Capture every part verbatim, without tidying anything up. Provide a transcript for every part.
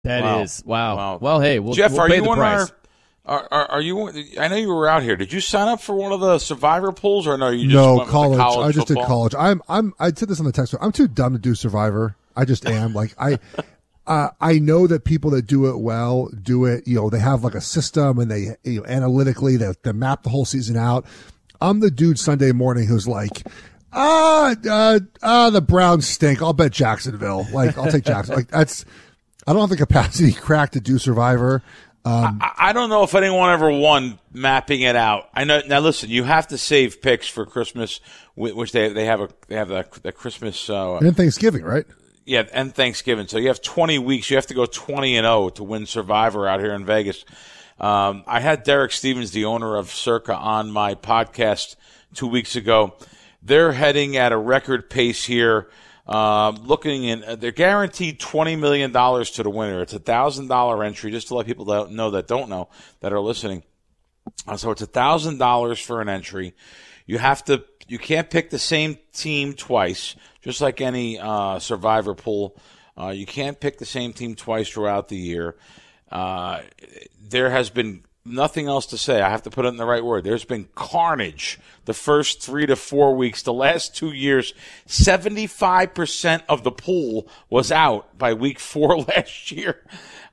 That wow. is wow. wow. Well, hey, we'll, Jeff, we'll are pay you the on price. our? Are, are, are you? I know you were out here. Did you sign up for one of the Survivor pools, or no? You just no went college. With the college. I just football? did college. I'm. I'm. I said this on the text. I'm too dumb to do Survivor. I just am. Like I. Uh, I know that people that do it well do it. You know, they have like a system and they, you know, analytically they, they map the whole season out. I'm the dude Sunday morning who's like, ah, uh, ah, the Browns stink. I'll bet Jacksonville. Like, I'll take Jacksonville. Like, that's. I don't have the capacity crack to do Survivor. Um, I, I don't know if anyone ever won mapping it out. I know. Now, listen, you have to save picks for Christmas, which they they have a they have the, the Christmas uh, and Thanksgiving, right? Yeah, and Thanksgiving. So you have twenty weeks. You have to go twenty and oh to win Survivor out here in Vegas. Um, I had Derek Stevens, the owner of Circa, on my podcast two weeks ago. They're heading at a record pace here. Uh, looking in, they're guaranteed twenty million dollars to the winner. It's a one thousand dollars entry, just to let people that know that don't know that are listening. Uh, so it's one thousand dollars for an entry. You have to, you can't pick the same team twice, just like any uh, Survivor pool. Uh, you can't pick the same team twice throughout the year. Uh, there has been nothing else to say. I have to put it in the right word. There's been carnage the first three to four weeks. The last two years, seventy-five percent of the pool was out by week four last year.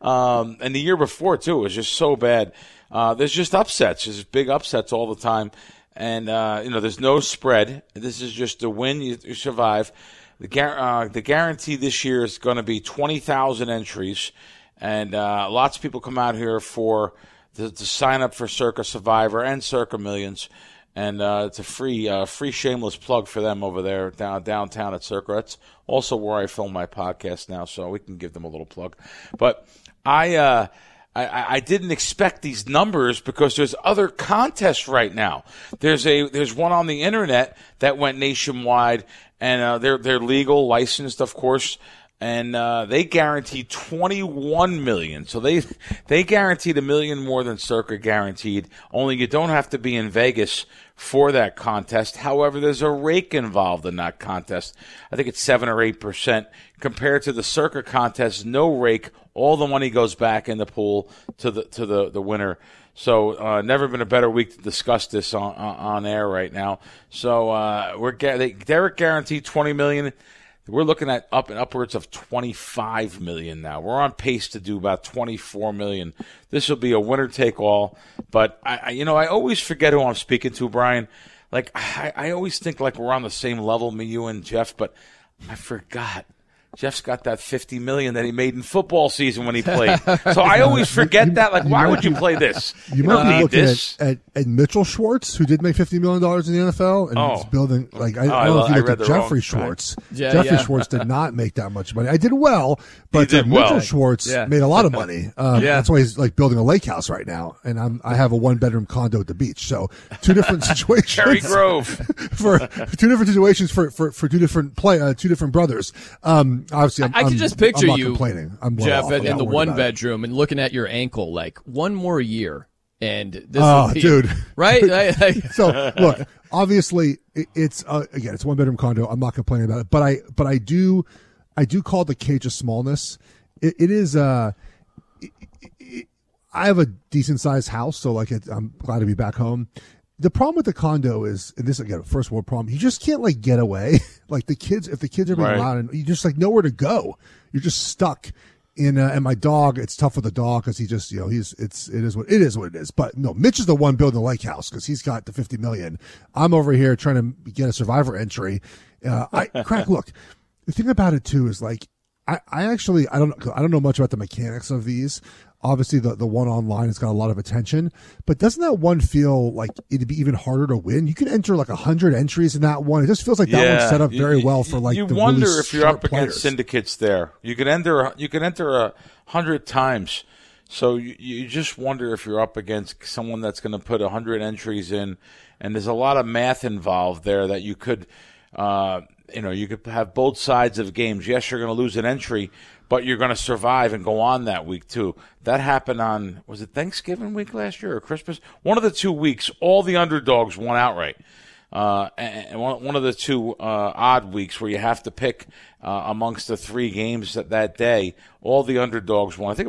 Um, and the year before, too, it was just so bad. Uh, there's just upsets. There's big upsets all the time. And, uh, you know, there's no spread. This is just a win, you, you survive. The, gar- uh, the guarantee this year is going to be twenty thousand entries. And uh, lots of people come out here for to, to sign up for Circa Survivor and Circa Millions. And uh, it's a free uh, free shameless plug for them over there down downtown at Circa. That's also where I film my podcast now, so we can give them a little plug. But I... Uh, I, I didn't expect these numbers because there's other contests right now. There's a there's one on the internet that went nationwide, and uh, they're they're legal, licensed, of course, and uh, they guaranteed twenty-one million. So they they guaranteed a million more than Circa guaranteed. Only you don't have to be in Vegas for that contest. However, there's a rake involved in that contest. I think it's seven or eight percent compared to the Circa contest. No rake. All the money goes back in the pool to the to the, the winner. So uh, never been a better week to discuss this on on, on air right now. So uh, we're they, Derek guaranteed twenty million dollars. We're looking at up and upwards of twenty-five million dollars now. We're on pace to do about twenty-four million dollars. This will be a winner take all. But I, I you know I always forget who I'm speaking to, Brian. Like I, I always think like we're on the same level, me, you, and Jeff. But I forgot. Jeff's got that fifty million dollars that he made in football season when he played. So I always forget that. Like, why would you play this? You might be looking at, at, at Mitchell Schwartz, who did make fifty million dollars in the N F L, and oh. he's building, like, I, oh, I don't know if you looked at Jeffrey wrong. Schwartz. Yeah, Jeffrey yeah. Schwartz did not make that much money. I did well, but did uh, well. Mitchell Schwartz Yeah. made a lot of money. Um, Yeah. That's why he's, like, building a lake house right now, and I'm, I have a one-bedroom condo at the beach. So two different situations. Cherry Grove. for two different situations for, for, for two different play, uh, two different brothers. Um, obviously, I'm, I can I'm, just picture I'm not you, complaining. I'm well Jeff, off. in, I'm in not the worried one about it. bedroom and looking at your ankle, like one more year, and this Oh, will be, dude. right? I, I, So look, obviously it, it's uh, again, it's a one bedroom condo. I'm not complaining about it, but I, but I do, I do call it the cage of smallness. It, it is, uh, it, it, I have a decent sized house, so like it, I'm glad to be back home. The problem with the condo is, and this again, first world problem, you just can't like get away. Like the kids, if the kids are being Right. loud, and you just like nowhere to go. You're just stuck. In, uh, and my dog, it's tough with the dog because he just, you know, he's, it's, it is what, it is what it is. But no, Mitch is the one building the lake house because he's got the fifty million. I'm over here trying to get a Survivor entry. Uh, I, crack, look, the thing about it too is like, I, I actually, I don't, I don't know much about the mechanics of these. Obviously the, the one online has got a lot of attention, but doesn't that one feel like it'd be even harder to win? You can enter like a hundred entries in that one. It just feels like that Yeah. one's set up You- very well for like you the wonder really if you're sharp up against players. syndicates there. You could enter you could enter a hundred times, so you, you just wonder if you're up against someone that's going to put a hundred entries in, and there's a lot of math involved there that you could, uh, you know, you could have both sides of games. Yes, you're going to lose an entry, but you're going to survive and go on that week too. That happened on, was it Thanksgiving week last year or Christmas? One of the two weeks, all the underdogs won outright. uh, and one, one of the two uh, odd weeks where you have to pick uh, amongst the three games that, that day, all the underdogs won. I think